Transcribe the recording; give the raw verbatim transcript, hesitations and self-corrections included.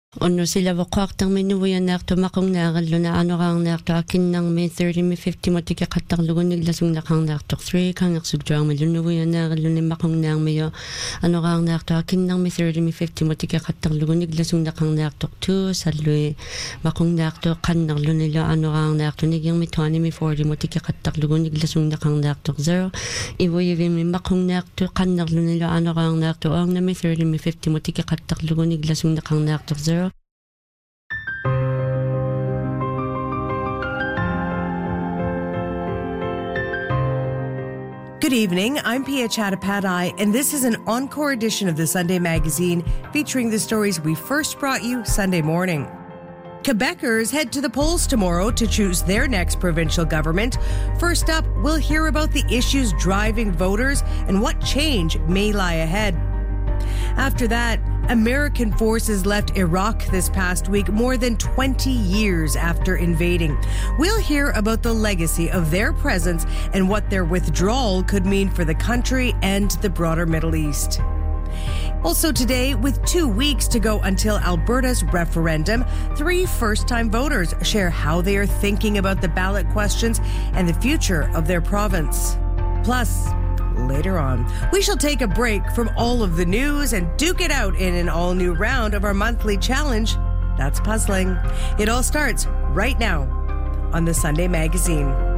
Ono sila waqaqtang minuyanaqto maqungnaqalluna anoraqnaqto akinnarmi thirty mi fifty mo tikaqattarlugunnik lasungnaaqarnaartoq three kangersugjaaami lunuyanaqalluni maqungnarmiyo anoraqnaarto akinnarmi thirty mi fifty mo tikaqattarlugunnik lasungnaaqarnaartoq two sallui maqungnaqto qannarlunilo anoraqnaarto nigirmi twenty mi forty mo tikaqattarlugunnik lasungnaaqarnaartoq zero iwuyivimi maqungnaqto qannarlunilo anoraqnaarto ornami thirty mi fifty mo tikaqattarlugunnik lasungnaaqarnaartoq zero. Good evening, I'm Pia Chattopadhyay, and this is an encore edition of the Sunday Magazine featuring the stories we first brought you Sunday morning. Quebecers head to the polls tomorrow to choose their next provincial government. First up, we'll hear about the issues driving voters and what change may lie ahead. After that, American forces left Iraq this past week, more than twenty years after invading. We'll hear about the legacy of their presence and what their withdrawal could mean for the country and the broader Middle East. Also today, with two weeks to go until Alberta's referendum, three first-time voters share how they are thinking about the ballot questions and the future of their province. Plus, later on, we shall take a break from all of the news and duke it out in an all-new round of our monthly challenge, That's Puzzling. It all starts right now on the Sunday Magazine.